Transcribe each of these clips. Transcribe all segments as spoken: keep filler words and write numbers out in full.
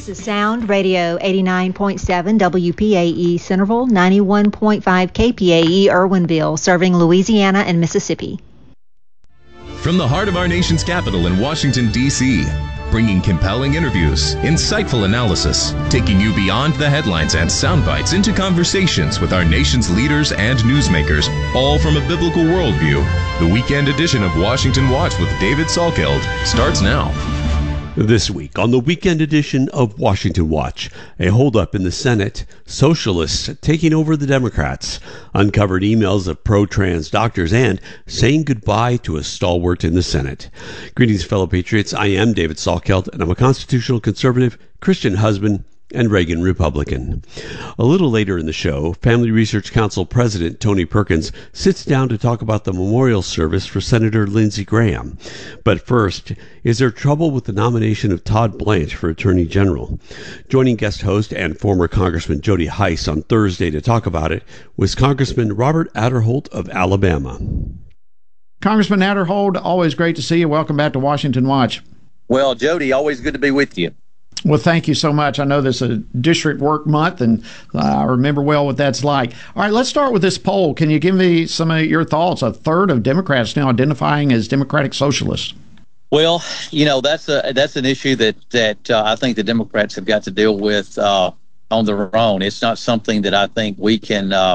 is Sound Radio eighty-nine point seven W P A E Centerville, ninety-one point five K P A E Irwinville, serving Louisiana and Mississippi. From the heart of our nation's capital in Washington, D C, bringing compelling interviews, insightful analysis, taking you beyond the headlines and sound bites into conversations with our nation's leaders and newsmakers, all from a biblical worldview. The weekend edition of Washington Watch with David Salkeld starts now. This week on the weekend edition of Washington Watch, a holdup in the Senate, socialists taking over the Democrats, uncovered emails of pro-trans doctors, and saying goodbye to a stalwart in the Senate. Greetings, fellow patriots. I am David Salkeld, and I'm a constitutional conservative, Christian husband, and Reagan Republican. A little later in the show, Family Research Council President Tony Perkins sits down to talk about the memorial service for Senator Lindsey Graham. But first, is there trouble with the nomination of Todd Blanche for Attorney General? Joining guest host and former Congressman Jody Hice on Thursday to talk about it was Congressman Robert Aderholt of Alabama. Congressman Aderholt, always great to see you. Welcome back to Washington Watch. Well, Jody, always good to be with you. Well, thank you so much. I know this is a district work month, and uh, I remember well what that's like. All right, let's start with this poll. Can you give me some of your thoughts? A third of Democrats now identifying as Democratic Socialists. Well, you know, that's a that's an issue that that uh, I think the Democrats have got to deal with uh, on their own. It's not something that I think we can. Uh,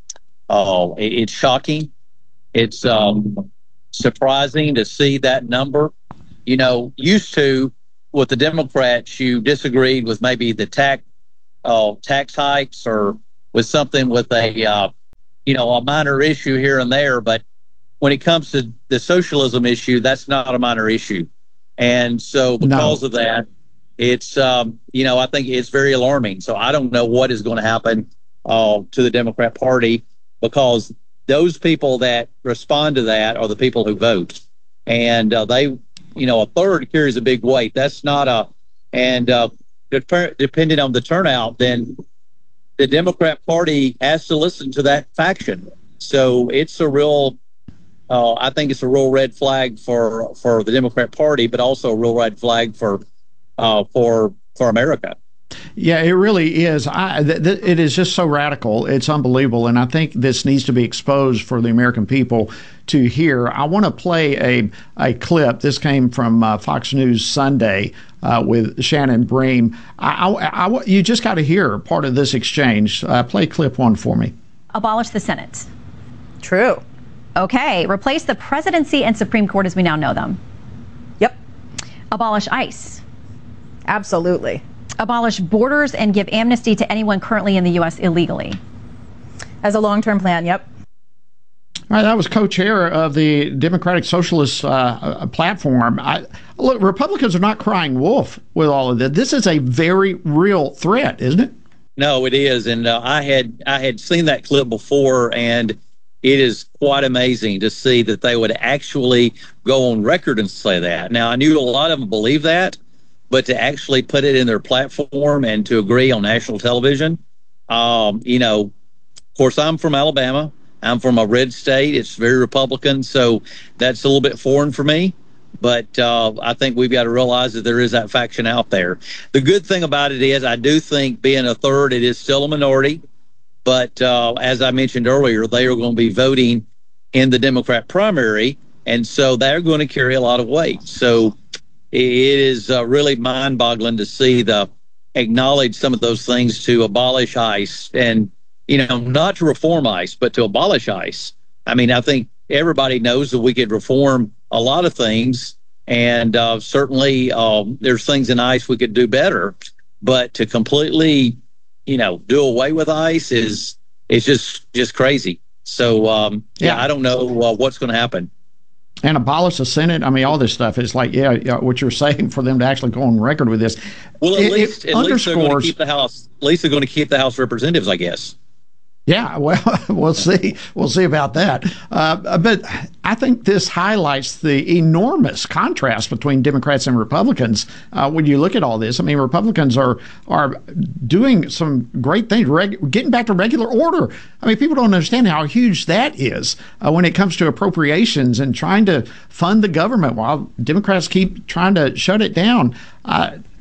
uh, it, it's shocking. It's um, surprising to see that number. You know, used to. With the Democrats, you disagreed with maybe the tax uh, tax hikes or with something with a uh, you know a minor issue here and there. But when it comes to the socialism issue, that's not a minor issue, and so because no. of that, it's um, you know I think it's very alarming. So I don't know what is going to happen uh, to the Democrat Party, because those people that respond to that are the people who vote, and uh, they. You know, a third carries a big weight. That's not a, and uh, dep- depending on the turnout, then the Democrat Party has to listen to that faction. So it's a real, uh, I think it's a real red flag for for the Democrat Party, but also a real red flag for uh, for for America. Yeah, it really is. I, th- th- it is just so radical. It's unbelievable. And I think this needs to be exposed for the American people to hear. I want to play a, a clip. This came from uh, Fox News Sunday uh, with Shannon Bream. I, I, I, you just got to hear part of this exchange. Uh, play clip one for me. Abolish the Senate. True. Okay. Replace the presidency and Supreme Court as we now know them. Yep. Abolish ICE. Absolutely. Abolish borders and give amnesty to anyone currently in the U S illegally. As a long-term plan, yep. All right, that was co-chair of the Democratic Socialist uh, platform. I, look, Republicans are not crying wolf with all of this. This is a very real threat, isn't it? No, it is, and uh, I had I had seen that clip before, and it is quite amazing to see that they would actually go on record and say that. Now, I knew a lot of them believe that. But to actually put it in their platform and to agree on national television, um, you know, of course, I'm from Alabama. I'm from a red state. It's very Republican, so that's a little bit foreign for me. But uh, I think we've got to realize that there is that faction out there. The good thing about it is I do think being a third, it is still a minority. But uh, as I mentioned earlier, they are going to be voting in the Democrat primary, and so they're going to carry a lot of weight. So it is uh, really mind-boggling to see the acknowledge some of those things to abolish ICE and, you know, not to reform ICE, but to abolish ICE. I mean, I think everybody knows that we could reform a lot of things, and uh, certainly uh, there's things in ICE we could do better, but to completely, you know, do away with ICE is is just just crazy. So, um, yeah, yeah, I don't know uh, what's going to happen. And abolish the Senate. I mean, all this stuff is like, yeah, yeah, what you're saying for them to actually go on record with this. Well, at it, least, it at least they're going to underscores. keep the House. At least they're going to keep the House of Representatives, I guess. Yeah, well, we'll see. We'll see about that. Uh, but I think this highlights the enormous contrast between Democrats and Republicans uh, when you look at all this. I mean, Republicans are are doing some great things, reg- getting back to regular order. I mean, people don't understand how huge that is uh, when it comes to appropriations and trying to fund the government while Democrats keep trying to shut it down. Uh,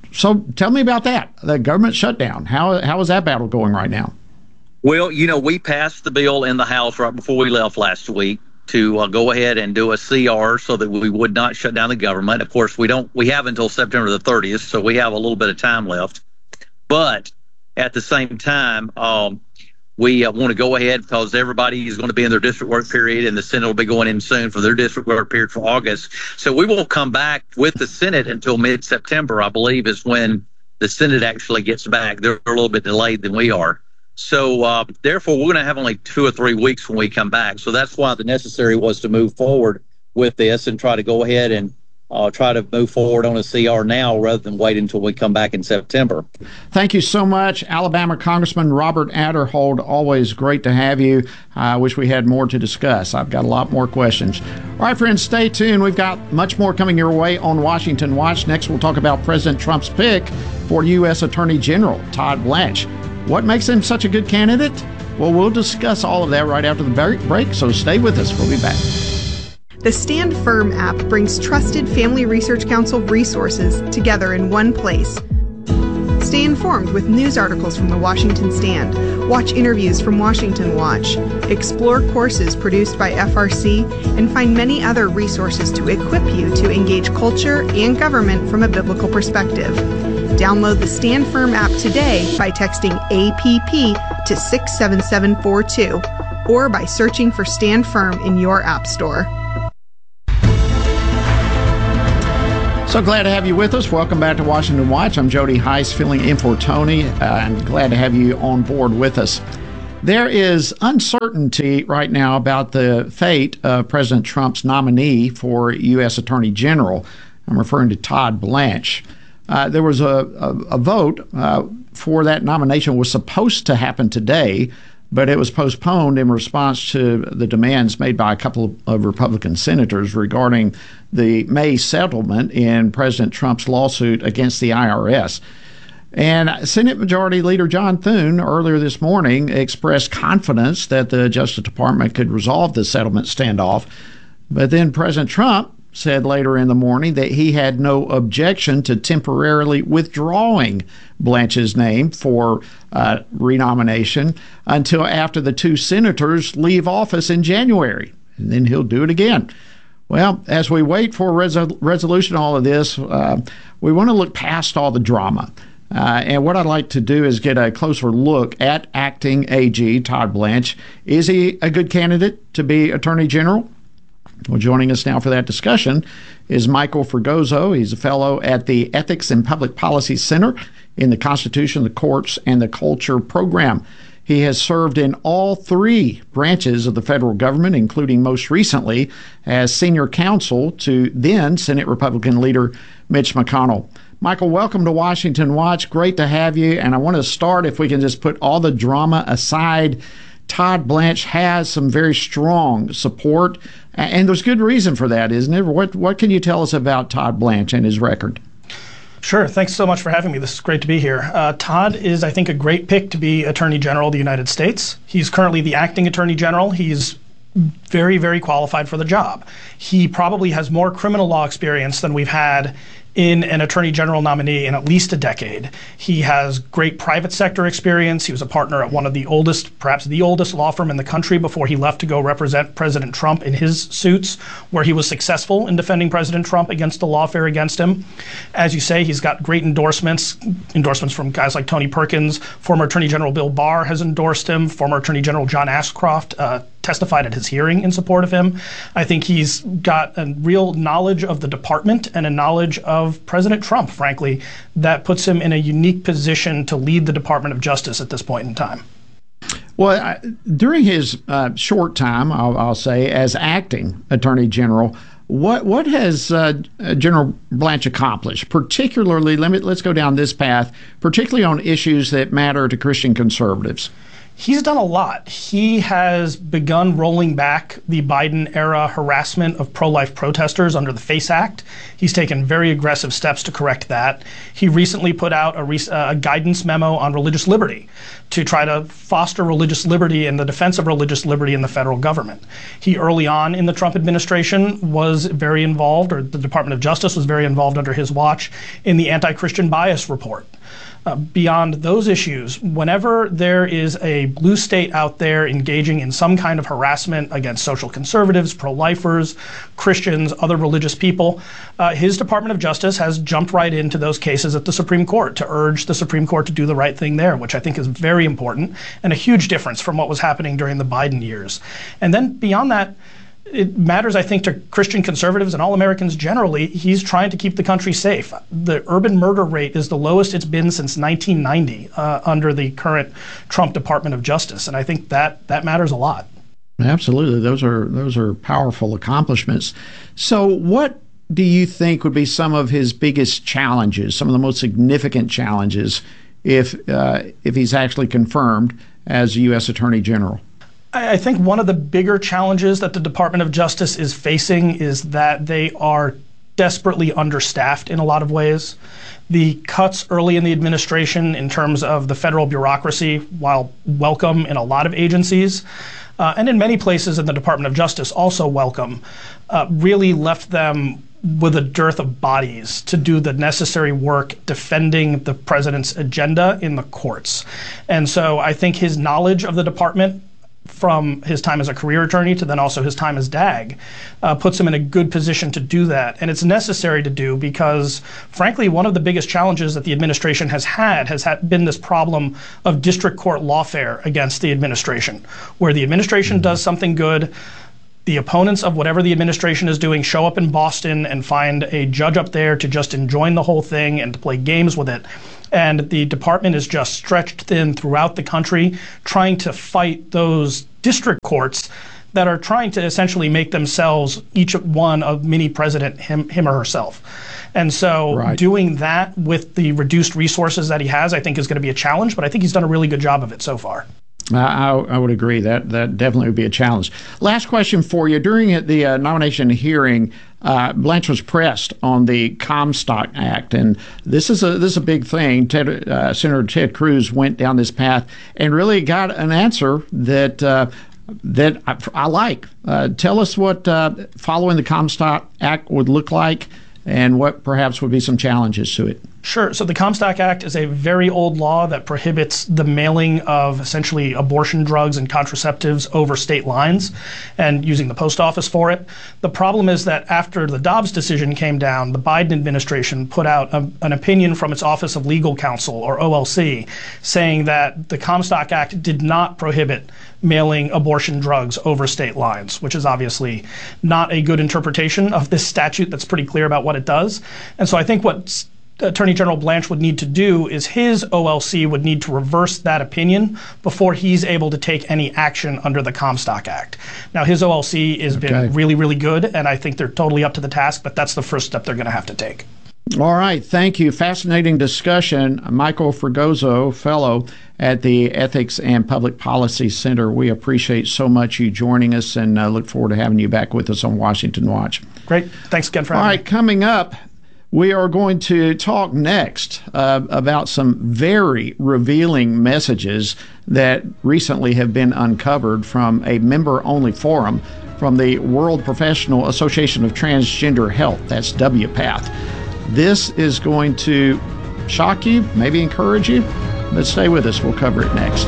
so tell me about that, the government shutdown. How how is that battle going right now? Well, you know, we passed the bill in the House right before we left last week to uh, go ahead and do a C R so that we would not shut down the government. Of course, we don't. We have until September the thirtieth, so we have a little bit of time left. But at the same time, um, we uh, want to go ahead because everybody is going to be in their district work period, and the Senate will be going in soon for their district work period for August. So we won't come back with the Senate until mid-September, I believe, is when the Senate actually gets back. They're a little bit delayed than we are. So uh, therefore, we're going to have only two or three weeks when we come back. So that's why the necessary was to move forward with this and try to go ahead and uh, try to move forward on a C R now rather than wait until we come back in September. Thank you so much, Alabama Congressman Robert Aderhold. Always great to have you. I wish we had more to discuss. I've got a lot more questions. All right, friends, stay tuned. We've got much more coming your way on Washington Watch. Next, we'll talk about President Trump's pick for U S Attorney General Todd Blanche. What makes him such a good candidate? Well, we'll discuss all of that right after the break, so stay with us. We'll be back. The Stand Firm app brings trusted Family Research Council resources together in one place. Stay informed with news articles from the Washington Stand, watch interviews from Washington Watch, explore courses produced by F R C, and find many other resources to equip you to engage culture and government from a biblical perspective. Download the Stand Firm app today by texting A P P to six seven seven four two or by searching for Stand Firm in your app store. So glad to have you with us. Welcome back to Washington Watch. I'm Jody Heiss, filling in for Tony, uh, and glad to have you on board with us. There is uncertainty right now about the fate of President Trump's nominee for U S Attorney General. I'm referring to Todd Blanche. Uh, there was a, a, a vote uh, for that nomination was supposed to happen today, but it was postponed in response to the demands made by a couple of Republican senators regarding the May settlement in President Trump's lawsuit against the I R S. And Senate Majority Leader John Thune earlier this morning expressed confidence that the Justice Department could resolve the settlement standoff. But then President Trump said later in the morning that he had no objection to temporarily withdrawing Blanche's name for uh, renomination until after the two senators leave office in January, and then he'll do it again. Well, as we wait for resol- resolution all of this, uh, we want to look past all the drama. Uh, and what I'd like to do is get a closer look at acting A G Todd Blanche. Is he a good candidate to be Attorney General? Well, joining us now for that discussion is Michael Fregoso. He's a fellow at the Ethics and Public Policy Center in the Constitution, the Courts, and the Culture program. He has served in all three branches of the federal government, including most recently as senior counsel to then Senate Republican leader Mitch McConnell. Michael, welcome to Washington Watch. Great to have you. And I want to start, if we can just put all the drama aside. Todd Blanche has some very strong support, and there's good reason for that, isn't it? What what can you tell us about Todd Blanche and his record? Sure. Thanks so much for having me. This is great to be here. Uh, Todd is, I think, a great pick to be Attorney General of the United States. He's currently the acting Attorney General. He's very, very qualified for the job. He probably has more criminal law experience than we've had in an Attorney General nominee in at least a decade. He has great private sector experience. He was a partner at one of the oldest, perhaps the oldest law firm in the country before he left to go represent President Trump in his suits, where he was successful in defending President Trump against the lawfare against him. As you say, he's got great endorsements, endorsements from guys like Tony Perkins. Former Attorney General Bill Barr has endorsed him. Former Attorney General John Ashcroft uh, testified at his hearing in support of him. I think he's got a real knowledge of the department and a knowledge of President Trump, frankly, that puts him in a unique position to lead the Department of Justice at this point in time. Well, I, during his uh, short time, I'll, I'll say, as acting Attorney General, what what has uh, General Blanche accomplished? Particularly, let me, let's go down this path, particularly on issues that matter to Christian conservatives. He's done a lot. He has begun rolling back the Biden-era harassment of pro-life protesters under the FACE Act. He's taken very aggressive steps to correct that. He recently put out a, rec- a guidance memo on religious liberty to try to foster religious liberty and the defense of religious liberty in the federal government. He early on in the Trump administration was very involved, or the Department of Justice was very involved under his watch, in the anti-Christian bias report. Uh, beyond those issues, whenever there is a blue state out there engaging in some kind of harassment against social conservatives, pro-lifers, Christians, other religious people, uh, his Department of Justice has jumped right into those cases at the Supreme Court to urge the Supreme Court to do the right thing there, which I think is very important and a huge difference from what was happening during the Biden years. And then beyond that, it matters, I think, to Christian conservatives and all Americans generally. He's trying to keep the country safe. The urban murder rate is the lowest it's been since nineteen ninety uh, under the current Trump Department of Justice, and I think that that matters a lot. Absolutely, those are those are powerful accomplishments. So, what do you think would be some of his biggest challenges, some of the most significant challenges, if uh, if he's actually confirmed as U S Attorney General? I think one of the bigger challenges that the Department of Justice is facing is that they are desperately understaffed in a lot of ways. The cuts early in the administration in terms of the federal bureaucracy, while welcome in a lot of agencies, uh, and in many places in the Department of Justice also welcome, uh, really left them with a dearth of bodies to do the necessary work defending the president's agenda in the courts. And so I think his knowledge of the department, from his time as a career attorney to then also his time as D A G, uh, puts him in a good position to do that. And it's necessary to do because, frankly, one of the biggest challenges that the administration has had has had been this problem of district court lawfare against the administration, where the administration does something good, the opponents of whatever the administration is doing show up in Boston and find a judge up there to just enjoin the whole thing and to play games with it. And the department is just stretched thin throughout the country, trying to fight those district courts that are trying to essentially make themselves each one a mini president, him, him or herself. And so right. doing that with the reduced resources that he has, I think is going to be a challenge, but I think he's done a really good job of it so far. I, I would agree. That that definitely would be a challenge. Last question for you. During the uh, nomination hearing, uh, Blanche was pressed on the Comstock Act, and this is a this is a big thing. Ted, uh, Senator Ted Cruz went down this path and really got an answer that uh, that I, I like. Uh, tell us what uh, following the Comstock Act would look like, and what perhaps would be some challenges to it. Sure. So the Comstock Act is a very old law that prohibits the mailing of essentially abortion drugs and contraceptives over state lines and using the post office for it. The problem is that after the Dobbs decision came down, the Biden administration put out a, an opinion from its Office of Legal Counsel, or O L C, saying that the Comstock Act did not prohibit mailing abortion drugs over state lines, which is obviously not a good interpretation of this statute that's pretty clear about what it does. And so I think what Attorney General Blanche would need to do is his O L C would need to reverse that opinion before he's able to take any action under the Comstock Act. Now, his O L C has okay. been really, really good, and I think they're totally up to the task, but that's the first step they're going to have to take. All right. Thank you. Fascinating discussion. Michael Fregoso, fellow at the Ethics and Public Policy Center. We appreciate so much you joining us, and uh, look forward to having you back with us on Washington Watch. Great. Thanks again for having me. All right. Coming up, we are going to talk next uh, about some very revealing messages that recently have been uncovered from a member-only forum from the World Professional Association of Transgender Health. That's W PATH. This is going to shock you, maybe encourage you, but stay with us. We'll cover it next.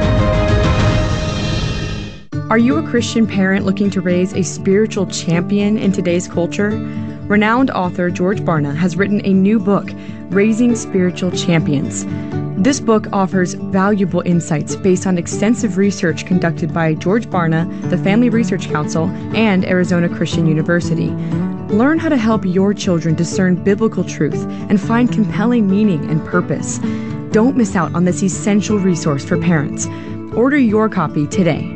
Are you a Christian parent looking to raise a spiritual champion in today's culture? Renowned author George Barna has written a new book, Raising Spiritual Champions. This book offers valuable insights based on extensive research conducted by George Barna, the Family Research Council, and Arizona Christian University. Learn how to help your children discern biblical truth and find compelling meaning and purpose. Don't miss out on this essential resource for parents. Order your copy today.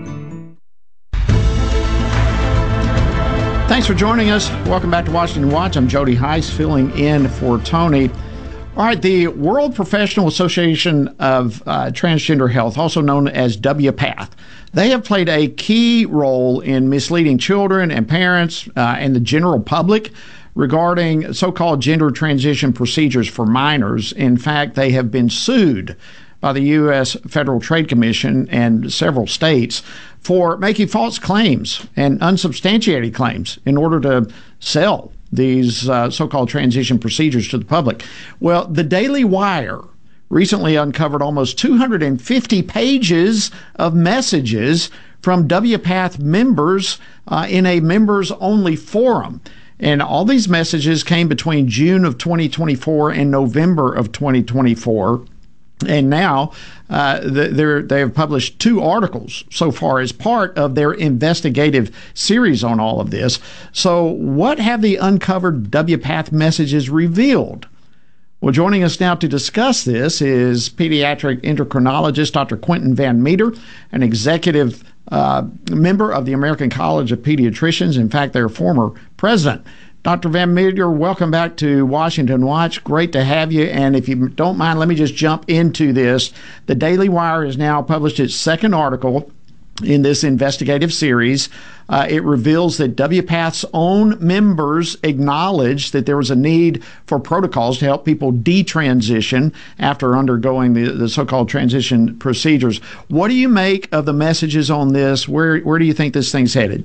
Thanks for joining us. Welcome back to Washington Watch. I'm Jody Heiss, filling in for Tony. All right, the World Professional Association of uh, Transgender Health, also known as W PATH, they have played a key role in misleading children and parents uh, and the general public regarding so-called gender transition procedures for minors. In fact, they have been sued by the U S Federal Trade Commission and several states for making false claims and unsubstantiated claims in order to sell these uh, so-called transition procedures to the public. Well, the Daily Wire recently uncovered almost two hundred fifty pages of messages from W PATH members uh, in a members-only forum. And all these messages came between June of twenty twenty-four and November of twenty twenty-four. And now uh, they're, they have published two articles so far as part of their investigative series on all of this. So what have the uncovered W PATH messages revealed? Well, joining us now to discuss this is pediatric endocrinologist Doctor Quentin Van Meter, an executive uh, member of the American College of Pediatricians. In fact, their former president. Doctor Van Meter, welcome back to Washington Watch. Great to have you. And if you don't mind, let me just jump into this. The Daily Wire has now published its second article in this investigative series. Uh, it reveals that W PATH's own members acknowledged that there was a need for protocols to help people detransition after undergoing the, the so-called transition procedures. What do you make of the messages on this? Where, where do you think this thing's headed?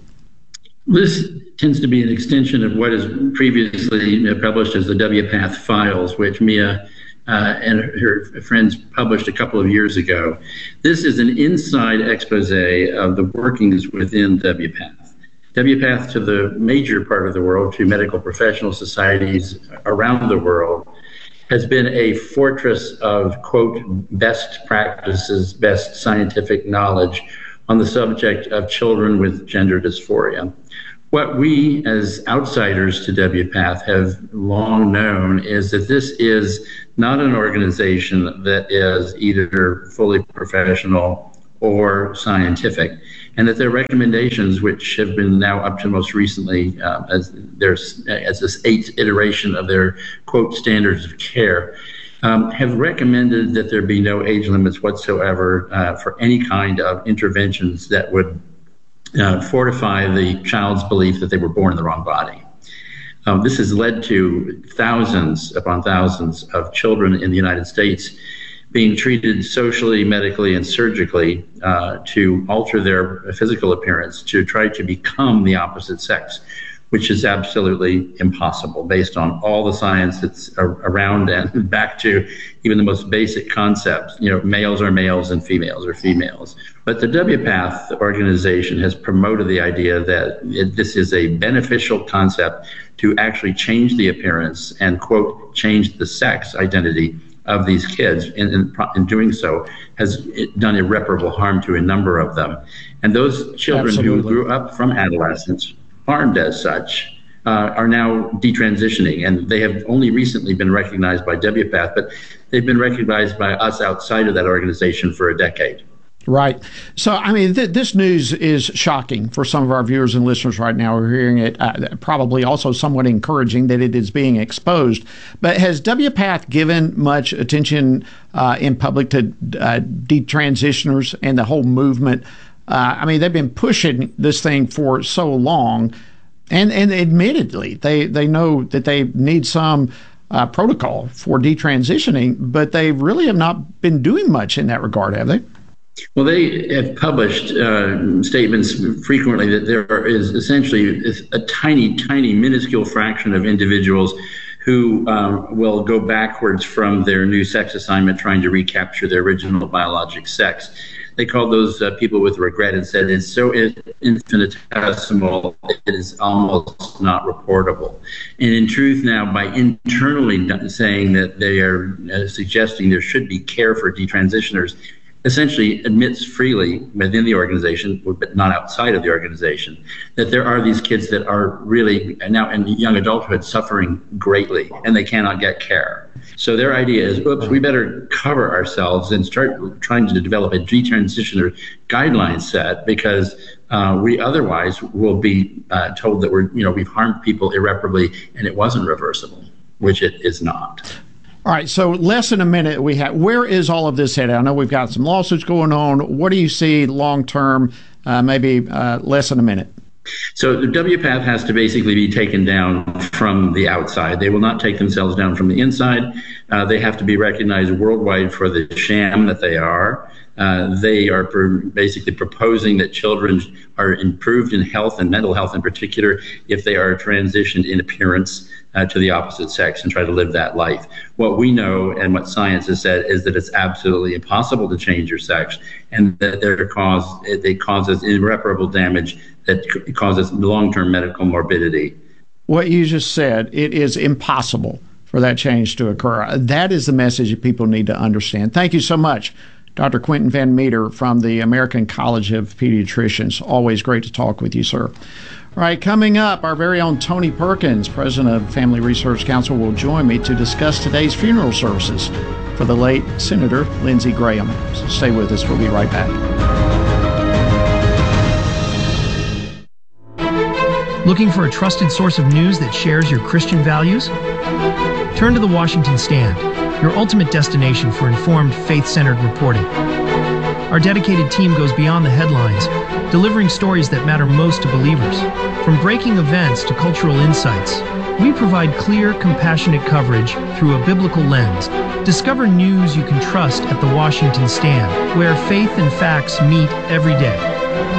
This tends to be an extension of what is previously published as the W PATH files, which Mia uh, and her friends published a couple of years ago. This is an inside expose of the workings within W PATH. W PATH, to the major part of the world, to medical professional societies around the world, has been a fortress of, quote, best practices, best scientific knowledge on the subject of children with gender dysphoria. What we as outsiders to W PATH have long known is that this is not an organization that is either fully professional or scientific, and that their recommendations, which have been now up to most recently uh, as there's as this eighth iteration of their, quote, standards of care, Um, have recommended that there be no age limits whatsoever uh, for any kind of interventions that would uh, fortify the child's belief that they were born in the wrong body. Um, this has led to thousands upon thousands of children in the United States being treated socially, medically, and surgically uh, to alter their physical appearance to try to become the opposite sex, which is absolutely impossible based on all the science that's around and back to even the most basic concepts. You know, males are males and females are females. But the W PATH organization has promoted the idea that it, this is a beneficial concept to actually change the appearance and, quote, change the sex identity of these kids. And in, in doing so has done irreparable harm to a number of them. And those children Absolutely. who grew up from adolescence harmed as such, uh, are now detransitioning, and they have only recently been recognized by W PATH, but they've been recognized by us outside of that organization for a decade. Right. So, I mean, th- this news is shocking for some of our viewers and listeners right now. We're hearing it, uh, probably also somewhat encouraging that it is being exposed. But has W PATH given much attention uh, in public to uh, detransitioners and the whole movement? Uh, I mean, they've been pushing this thing for so long, and, and admittedly, they, they know that they need some uh, protocol for detransitioning, but they really have not been doing much in that regard, have they? Well, they have published uh, statements frequently that there is essentially a tiny, tiny, minuscule fraction of individuals who um, will go backwards from their new sex assignment trying to recapture their original biologic sex. They called those uh, people with regret and said it's so infinitesimal, it is almost not reportable. And in truth now, by internally saying that they are uh, suggesting there should be care for detransitioners, essentially admits freely within the organization, but not outside of the organization, that there are these kids that are really now in young adulthood suffering greatly and they cannot get care. So their idea is, oops, we better cover ourselves and start trying to develop a detransitioner guideline set, because uh, we otherwise will be uh, told that we're, you know, we've harmed people irreparably and it wasn't reversible, which it is not. All right, so less than a minute we have. Where is all of this headed? I know we've got some lawsuits going on. What do you see long term? Uh, maybe uh, less than a minute. So the W PATH has to basically be taken down from the outside. They will not take themselves down from the inside. Uh, they have to be recognized worldwide for the sham that they are. Uh, they are pr- basically proposing that children are improved in health and mental health in particular if they are transitioned in appearance uh, to the opposite sex and try to live that life. What we know and what science has said is that it's absolutely impossible to change your sex, and that they're cause, it causes irreparable damage that c- causes long-term medical morbidity. What you just said, it is impossible for that change to occur. That is the message that people need to understand. Thank you so much, Doctor Quentin Van Meter from the American College of Pediatricians. Always great to talk with you, sir. All right, coming up, our very own Tony Perkins, president of Family Research Council, will join me to discuss today's funeral services for the late Senator Lindsey Graham. So stay with us. We'll be right back. Looking for a trusted source of news that shares your Christian values? Turn to the Washington Stand, your ultimate destination for informed, faith-centered reporting. Our dedicated team goes beyond the headlines, delivering stories that matter most to believers. From breaking events to cultural insights, we provide clear, compassionate coverage through a biblical lens. Discover news you can trust at the Washington Stand, where faith and facts meet every day.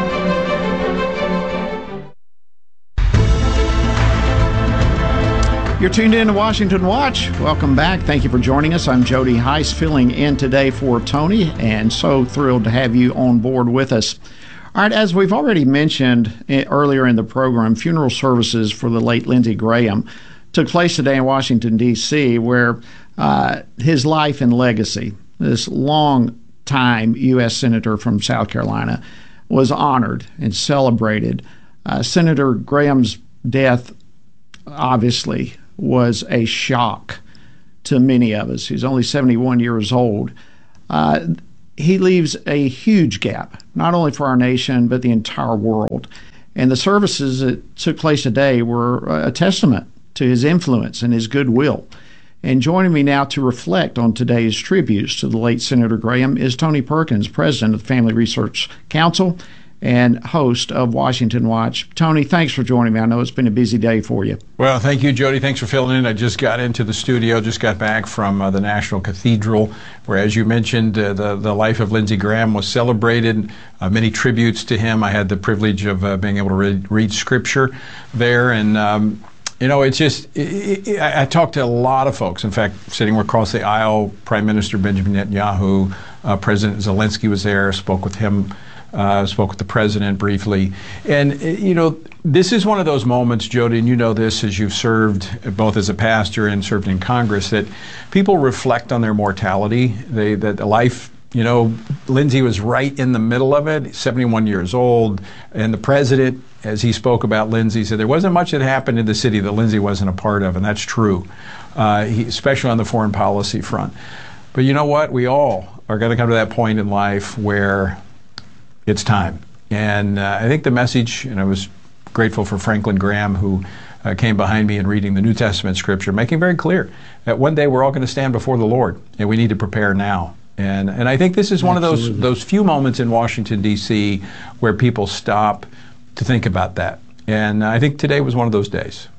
You're tuned in to Washington Watch. Welcome back. Thank you for joining us. I'm Jody Heiss, filling in today for Tony, and so thrilled to have you on board with us. All right, as we've already mentioned earlier in the program, funeral services for the late Lindsey Graham took place today in Washington, D C, where uh, his life and legacy, this long-time U S Senator from South Carolina, was honored and celebrated. Uh, Senator Graham's death, obviously, was a shock to many of us. He's only seventy-one years old. Uh, he leaves a huge gap, not only for our nation, but the entire world. And the services that took place today were a testament to his influence and his goodwill. And joining me now to reflect on today's tributes to the late Senator Graham is Tony Perkins, president of the Family Research Council and host of Washington Watch. Tony, thanks for joining me. I know it's been a busy day for you. Well, thank you, Jody. Thanks for filling in. I just got into the studio, just got back from uh, the National Cathedral, where, as you mentioned, uh, the, the life of Lindsey Graham was celebrated. Uh, many tributes to him. I had the privilege of uh, being able to read, read scripture there, and um, you know, it's just, it, it, I, I talked to a lot of folks. In fact, sitting across the aisle, Prime Minister Benjamin Netanyahu, uh, President Zelensky was there, spoke with him. Uh, spoke with the president briefly. And, you know, this is one of those moments, Jody, and you know this as you've served both as a pastor and served in Congress, that people reflect on their mortality. They, that life, you know, Lindsey was right in the middle of it, seventy-one years old. And the president, as he spoke about Lindsey, said there wasn't much that happened in the city that Lindsey wasn't a part of, and that's true, uh, he, especially on the foreign policy front. But you know what? We all are going to come to that point in life where it's time. And uh, I think the message, and I was grateful for Franklin Graham, who uh, came behind me in reading the New Testament scripture, making very clear that one day we're all going to stand before the Lord, and we need to prepare now. And and I think this is one Absolutely. of those those few moments in Washington, D C, where people stop to think about that. And I think today was one of those days.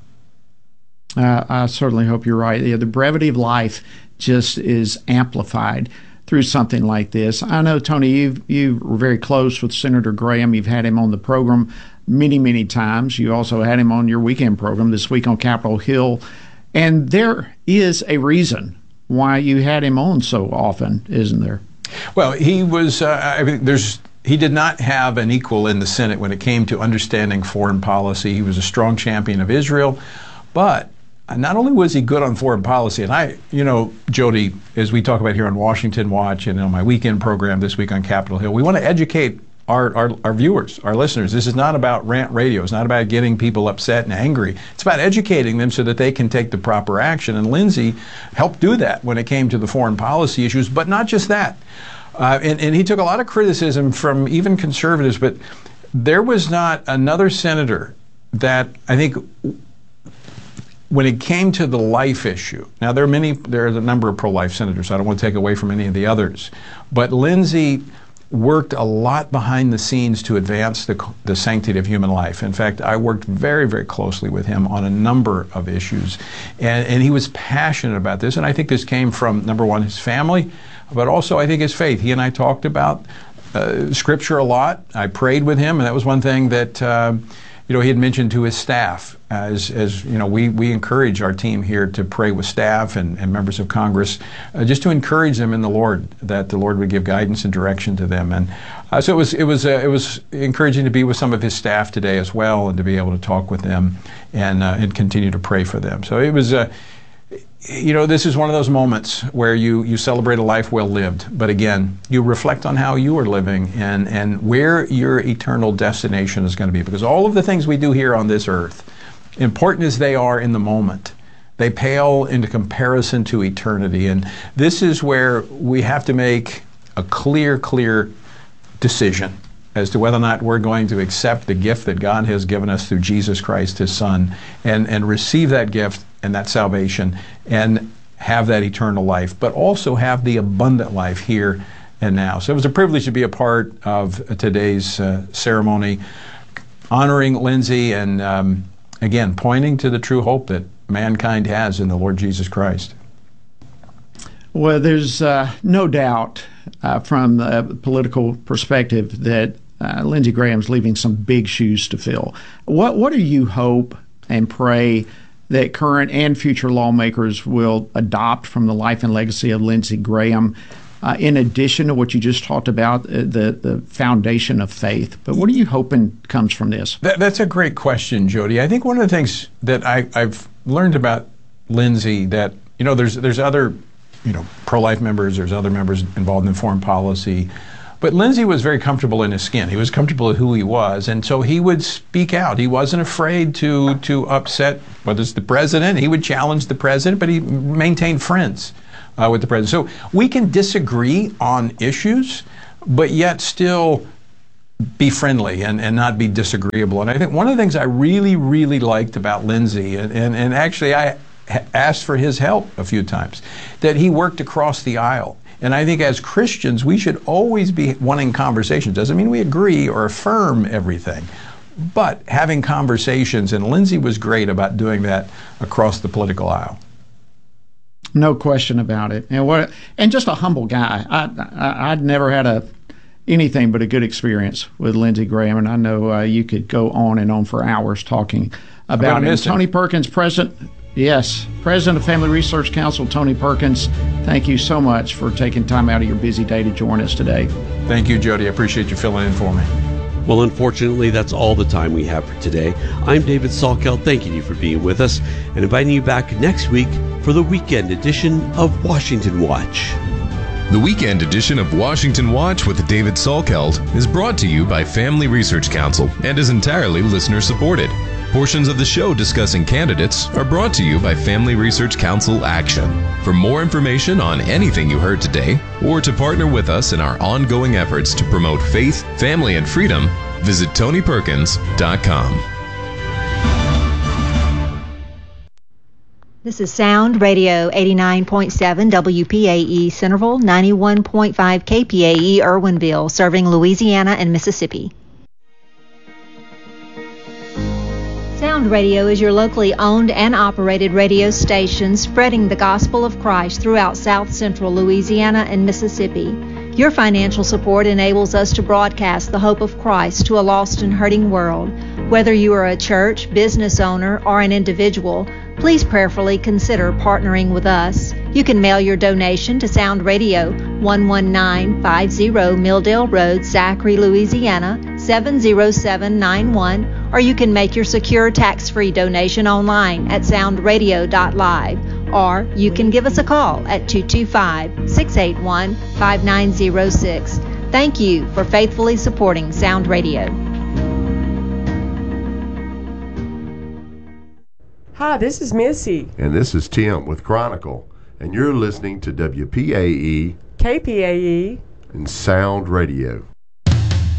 Uh, I certainly hope you're right. Yeah, the brevity of life just is amplified through something like this. I know, Tony, you you were very close with Senator Graham. You've had him on the program many, many times. You also had him on your weekend program this week on Capitol Hill. And there is a reason why you had him on so often, isn't there? Well, he was, uh, I mean, there's, he did not have an equal in the Senate when it came to understanding foreign policy. He was a strong champion of Israel, but not only was he good on foreign policy, and I, you know, Jody, as we talk about here on Washington Watch and on my weekend program this week on Capitol Hill, we want to educate our, our, our viewers, our listeners. This is not about rant radio. It's not about getting people upset and angry. It's about educating them so that they can take the proper action. And Lindsey helped do that when it came to the foreign policy issues, but not just that. Uh, and, and he took a lot of criticism from even conservatives, but there was not another senator that I think when it came to the life issue, now there are many, there are a number of pro-life senators. I don't want to take away from any of the others, but Lindsey worked a lot behind the scenes to advance the, the sanctity of human life. In fact, I worked very, very closely with him on a number of issues, and, and he was passionate about this. And I think this came from, number one, his family, but also I think his faith. He and I talked about uh, Scripture a lot. I prayed with him, and that was one thing that uh, you know he had mentioned to his staff. As, as you know, we, we encourage our team here to pray with staff and, and members of Congress, uh, just to encourage them in the Lord, that the Lord would give guidance and direction to them. And uh, so it was it was uh, it was encouraging to be with some of his staff today as well, and to be able to talk with them and uh, and continue to pray for them. So it was, uh, you know, this is one of those moments where you you celebrate a life well lived, but again, you reflect on how you are living and and where your eternal destination is going to be, because all of the things we do here on this earth, important as they are in the moment, they pale into comparison to eternity. And this is where we have to make a clear, clear decision as to whether or not we're going to accept the gift that God has given us through Jesus Christ, His Son, and, and receive that gift and that salvation and have that eternal life, but also have the abundant life here and now. So it was a privilege to be a part of today's uh, ceremony, honoring Lindsey and um, again, pointing to the true hope that mankind has in the Lord Jesus Christ. Well, there's uh, no doubt uh, from the political perspective that uh, Lindsey Graham's leaving some big shoes to fill. What, what do you hope and pray that current and future lawmakers will adopt from the life and legacy of Lindsey Graham, uh, in addition to what you just talked about, uh, the, the foundation of faith? But what are you hoping comes from this? That, that's a great question, Jody. I think one of the things that I, I've learned about Lindsey, that, you know, there's there's other, you know, pro-life members, there's other members involved in foreign policy, but Lindsey was very comfortable in his skin. He was comfortable with who he was, and so he would speak out. He wasn't afraid to to upset, whether it's the president. He would challenge the president, but he maintained friends Uh, with the president. So we can disagree on issues, but yet still be friendly and, and not be disagreeable. And I think one of the things I really, really liked about Lindsey, and, and, and actually I asked for his help a few times, that he worked across the aisle. And I think as Christians, we should always be wanting conversations. Doesn't mean we agree or affirm everything, but having conversations. And Lindsey was great about doing that across the political aisle. No question about it. And what, and just a humble guy. I, I I'd never had a anything but a good experience with Lindsey Graham, and I know uh, you could go on and on for hours talking about him. Tony Perkins, president. Yes, president of Family Research Council, Tony Perkins. Thank you so much for taking time out of your busy day to join us today. Thank you, Jody. I appreciate you filling in for me. Well, unfortunately, that's all the time we have for today. I'm David Salkeld, thanking you for being with us and inviting you back next week for the weekend edition of Washington Watch. The weekend edition of Washington Watch with David Salkeld is brought to you by Family Research Council and is entirely listener-supported. Portions of the show discussing candidates are brought to you by Family Research Council Action. For more information on anything you heard today, or to partner with us in our ongoing efforts to promote faith, family, and freedom, visit tony perkins dot com. This is Sound Radio eighty-nine point seven W P A E Centerville, ninety-one point five K P A E Irwinville, serving Louisiana and Mississippi. Sound Radio is your locally owned and operated radio station spreading the gospel of Christ throughout South Central Louisiana and Mississippi. Your financial support enables us to broadcast the hope of Christ to a lost and hurting world. Whether you are a church, business owner, or an individual, please prayerfully consider partnering with us. You can mail your donation to Sound Radio, one one nine five zero Milldale Road, Zachary, Louisiana, seven zero seven nine one, or you can make your secure tax-free donation online at sound radio dot live, or you can give us a call at two two five, six eight one, five nine zero six. Thank you for faithfully supporting Sound Radio. Hi, this is Missy. And this is Tim with Chronicle. And you're listening to W P A E, K P A E, and Sound Radio.